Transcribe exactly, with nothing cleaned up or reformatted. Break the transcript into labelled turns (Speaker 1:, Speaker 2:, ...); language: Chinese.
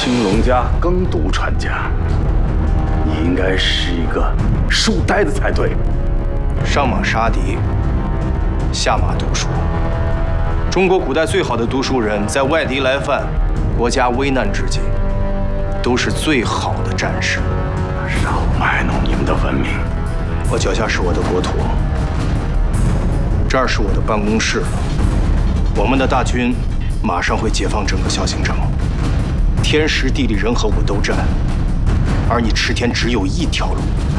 Speaker 1: 青龙家耕读传家，你应该是一个书呆子才对。
Speaker 2: 上马杀敌，下马读书。中国古代最好的读书人，在外敌来犯、国家危难之际，都是最好的战士。
Speaker 1: 少卖弄你们的文明！
Speaker 2: 我脚下是我的国土，这儿是我的办公室。我们的大军马上会解放整个小兴城，天时地利人和我都占，而你赤天只有一条路。